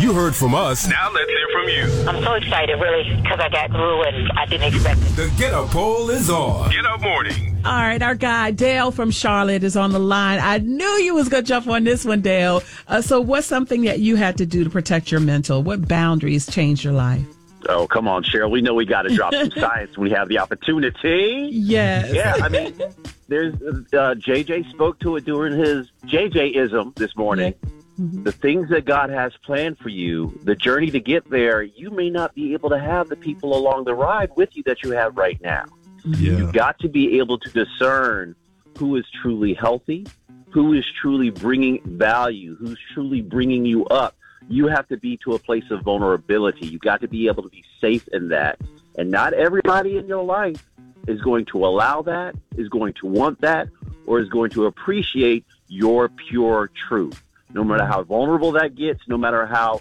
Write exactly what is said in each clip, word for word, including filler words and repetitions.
You heard from us. Now let's hear from you. I'm so excited, really, because I got through and I didn't expect it. The Get Up poll is on. Get Up Morning. All right, our guy Dale from Charlotte is on the line. I knew you was going to jump on this one, Dale. Uh, so what's something that you had to do to protect your mental? What boundaries changed your life? Oh, come on, Cheryl. We know we got to drop some science when we have the opportunity. Yes. Yeah, I mean, there's uh, J J spoke to it during his J J-ism this morning. Yeah. Mm-hmm. The things that God has planned for you, the journey to get there, you may not be able to have the people along the ride with you that you have right now. Yeah. You've got to be able to discern who is truly healthy, who is truly bringing value, who's truly bringing you up. You have to be to a place of vulnerability. You've got to be able to be safe in that. And not everybody in your life is going to allow that, is going to want that, or is going to appreciate your pure truth. No matter how vulnerable that gets, no matter how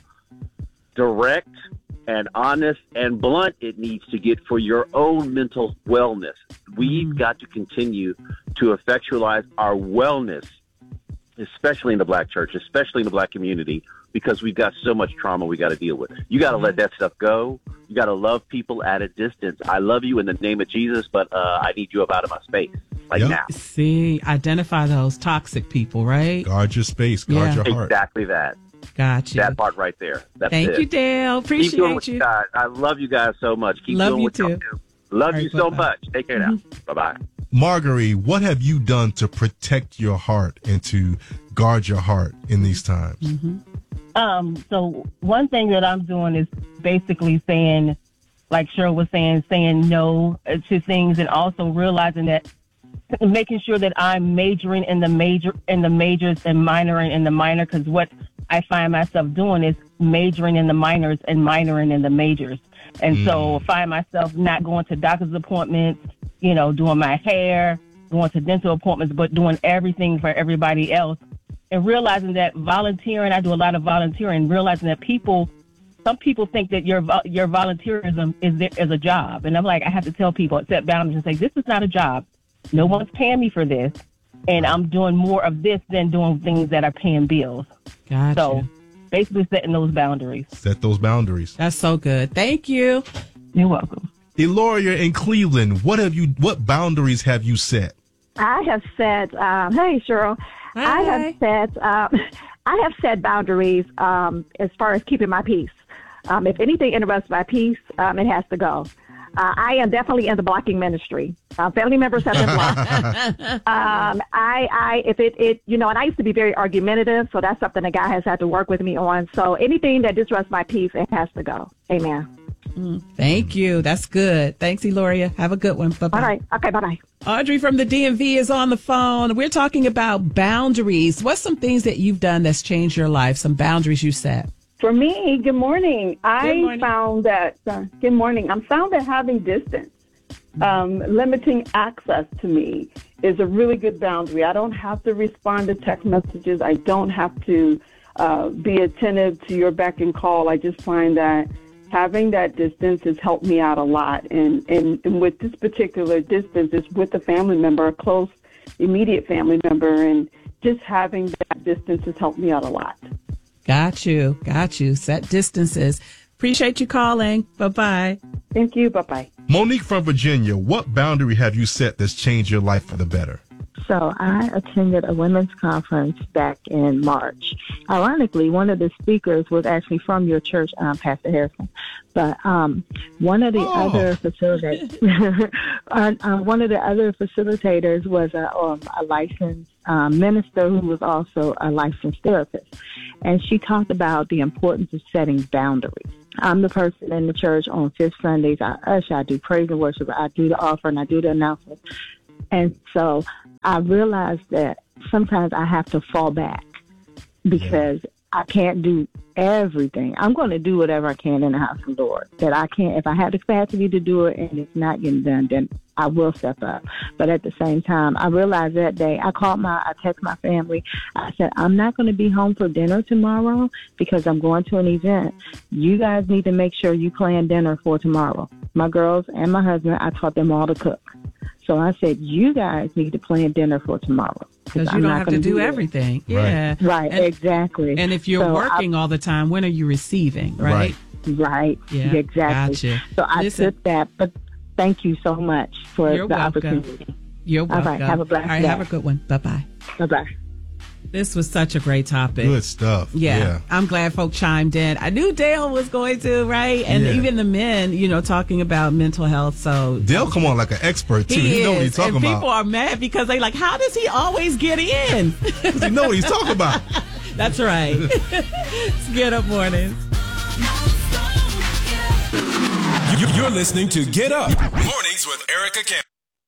direct and honest and blunt it needs to get for your own mental wellness. We've mm. got to continue to effectualize our wellness, especially in the Black church, especially in the Black community, because we've got so much trauma we got to deal with. You got to let that stuff go. You got to love people at a distance. I love you in the name of Jesus, but uh, I need you up out of my space. Like yep. now. See, identify those toxic people, right? Guard your space. Guard yeah. your heart. Exactly that. Got you. That part right there. That's Thank it. you, Dale. Appreciate Keep doing what you. you guys. I love you guys so much. Keep love doing you what too. you do. Love right, you so bye-bye. much. Take care mm-hmm. now. Bye-bye. Marguerite, what have you done to protect your heart and to guard your heart in these times? Mm-hmm. Um, so one thing that I'm doing is basically saying, like Cheryl was saying, saying no to things, and also realizing that making sure that I'm majoring in the major in the majors and minoring in the minor, because what I find myself doing is majoring in the minors and minoring in the majors. And mm. so I find myself not going to doctor's appointments, you know, doing my hair, going to dental appointments, but doing everything for everybody else. And realizing that volunteering, I do a lot of volunteering, realizing that people, some people think that your your volunteerism is there, is a job. And I'm like, I have to tell people, set boundaries and say, this is not a job. No one's paying me for this. And I'm doing more of this than doing things that are paying bills. Gotcha. So basically setting those boundaries. Set those boundaries. That's so good. Thank you. You're welcome. Eloria in Cleveland, what have you? What boundaries have you set? I have set. Um, hey, Cheryl. Hi. I have set. Um, I have set boundaries um, as far as keeping my peace. Um, if anything interrupts my peace, um, it has to go. Uh, I am definitely in the blocking ministry. Uh, family members have been blocked. um, I, I, if it, it, you know, and I used to be very argumentative, so that's something a guy has had to work with me on. So anything that disrupts my peace, it has to go. Amen. Mm, thank you. That's good. Thanks, Eloria. Have a good one. Bye-bye. All right. Okay. Bye-bye. Audrey from the D M V is on the phone. We're talking about boundaries. What's some things that you've done that's changed your life? Some boundaries you set? For me, good morning. I good morning. found that, uh, good morning, I found that having distance, um, limiting access to me is a really good boundary. I don't have to respond to text messages. I don't have to uh, be attentive to your beck and call. I just find that having that distance has helped me out a lot. And, and, and with this particular distance, it's with a family member, a close, immediate family member, and just having that distance has helped me out a lot. Got you. Got you. Set distances. Appreciate you calling. Bye-bye. Thank you. Bye-bye. Monique from Virginia, what boundary have you set that's changed your life for the better? So I attended a women's conference back in March. Ironically, one of the speakers was actually from your church, um, Pastor Harrison. But um, one of the oh. other facilitators, uh, uh, one of the other facilitators was a, um, a licensed um, minister who was also a licensed therapist, and she talked about the importance of setting boundaries. I'm the person in the church on fifth Sundays. I usher, I do praise and worship, I do the offering, I do the announcement, and so I realized that sometimes I have to fall back because yeah. I can't do everything. I'm going to do whatever I can in the house of the Lord. That I can't, if I have the capacity to do it and it's not getting done, then I will step up. But at the same time, I realized that day, I called my, I texted my family. I said, I'm not going to be home for dinner tomorrow because I'm going to an event. You guys need to make sure you plan dinner for tomorrow. My girls and my husband, I taught them all to cook. So I said, you guys need to plan dinner for tomorrow. Because you I'm don't not have to gonna do it. everything. Right. Yeah. Right, And- exactly. And if you're So working I- all the time, when are you receiving, right? Right. Right, Yeah, exactly. gotcha. So I Listen. took that, but thank you so much for You're the welcome. opportunity. You're All welcome. right, have a blessed All right, day. have a good one. Bye-bye. Bye-bye. This was such a great topic. Good stuff. Yeah, Yeah. I'm glad folk chimed in. I knew Dale was going to, right? And Yeah. even the men, you know, talking about mental health. So Dale come on like an expert, too. he, He, know what is, he's talking and about. people are mad because they like, how does he always get in? He know what he's talking about. That's right. It's Get Up Mornings. You- You're listening to Get Up Mornings with Erica Campbell.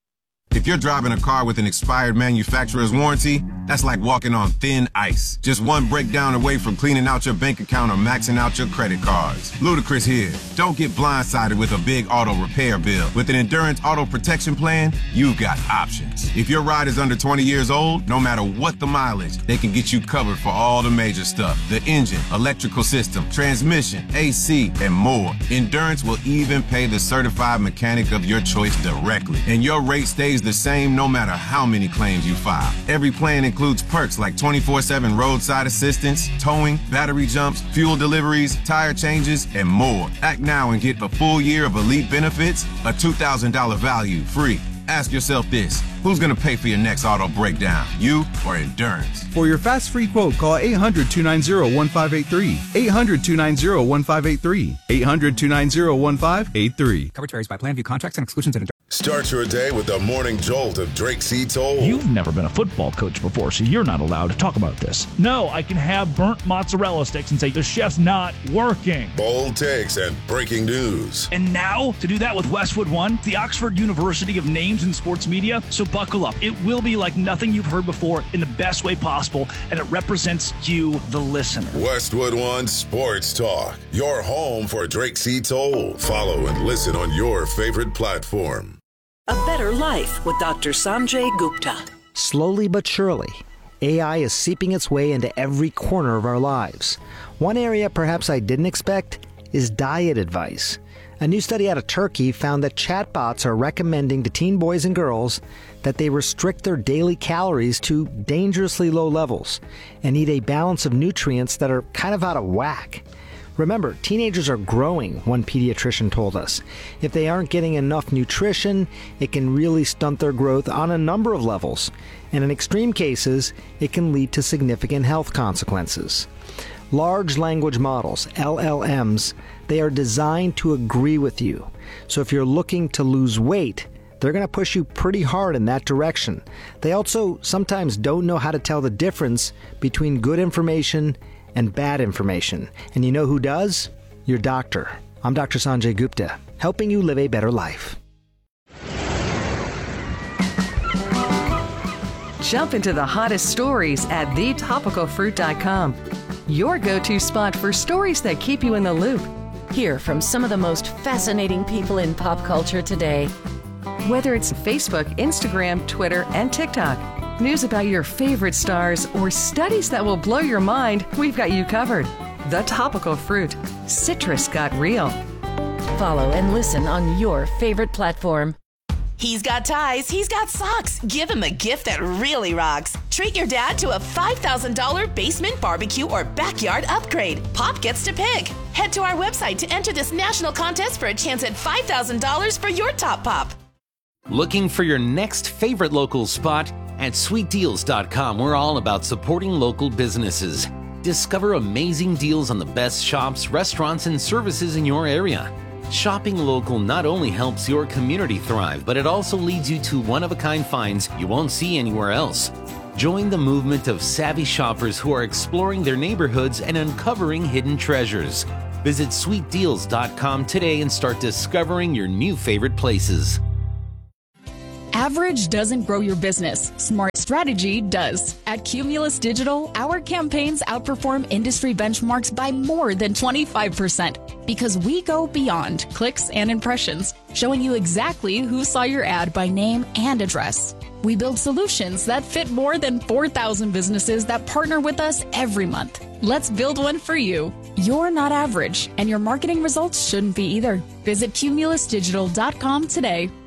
If you're driving a car with an expired manufacturer's warranty, that's like walking on thin ice. Just one breakdown away from cleaning out your bank account or maxing out your credit cards. Ludacris here. Don't get blindsided with a big auto repair bill. With an Endurance Auto Protection Plan, you've got options. If your ride is under twenty years old, no matter what the mileage, they can get you covered for all the major stuff. The engine, electrical system, transmission, A C, and more. Endurance will even pay the certified mechanic of your choice directly. And your rate stays the same no matter how many claims you file. Every plan includes perks like twenty-four seven roadside assistance, towing, battery jumps, fuel deliveries, tire changes, and more. Act now and get a full year of elite benefits, a two thousand dollars value free. Ask yourself this, who's going to pay for your next auto breakdown, you or Endurance? For your fast free quote, call eight hundred, two nine zero, one five eight three. eight hundred, two nine zero, one five eight three. eight hundred, two nine zero, one five eight three. Coverage varies by plan, view contracts and exclusions and Start your day with the morning jolt of Drake C. Toll. You've never been a football coach before, so you're not allowed to talk about this. No, I can have burnt mozzarella sticks and say the chef's not working. Bold takes and breaking news. And now, to do that with Westwood One, the Oxford University of names in sports media, so buckle up. It will be like nothing you've heard before in the best way possible, and it represents you, the listener. Westwood One Sports Talk, your home for Drake C. Toll. Follow and listen on your favorite platform. A Better Life with Doctor Sanjay Gupta. Slowly but surely, A I is seeping its way into every corner of our lives. One area perhaps I didn't expect is diet advice. A new study out of Turkey found that chatbots are recommending to teen boys and girls that they restrict their daily calories to dangerously low levels and eat a balance of nutrients that are kind of out of whack. Remember, teenagers are growing, one pediatrician told us. If they aren't getting enough nutrition, it can really stunt their growth on a number of levels. And in extreme cases, it can lead to significant health consequences. Large language models, L L Ms, they are designed to agree with you. So if you're looking to lose weight, they're going to push you pretty hard in that direction. They also sometimes don't know how to tell the difference between good information and bad information. And you know who does? Your doctor. I'm Doctor Sanjay Gupta, helping you live a better life. Jump into the hottest stories at the topical fruit dot com. Your go-to spot for stories that keep you in the loop. Hear from some of the most fascinating people in pop culture today. Whether it's Facebook, Instagram, Twitter, and TikTok, news about your favorite stars, or studies that will blow your mind, we've got you covered. The Topical Fruit. Citrus got real. Follow and listen on your favorite platform. He's got ties, he's got socks. Give him a gift that really rocks. Treat your dad to a five thousand dollars basement barbecue or backyard upgrade. Pop gets to pick. Head to our website to enter this national contest for a chance at five thousand dollars for your top pop. Looking for your next favorite local spot? At sweet deals dot com, we're all about supporting local businesses. Discover amazing deals on the best shops, restaurants, and services in your area. Shopping local not only helps your community thrive, but it also leads you to one-of-a-kind finds you won't see anywhere else. Join the movement of savvy shoppers who are exploring their neighborhoods and uncovering hidden treasures. Visit sweet deals dot com today and start discovering your new favorite places. Average doesn't grow your business. Smart strategy does. At Cumulus Digital, our campaigns outperform industry benchmarks by more than twenty-five percent because we go beyond clicks and impressions, showing you exactly who saw your ad by name and address. We build solutions that fit more than four thousand businesses that partner with us every month. Let's build one for you. You're not average, and your marketing results shouldn't be either. Visit Cumulus Digital dot com today.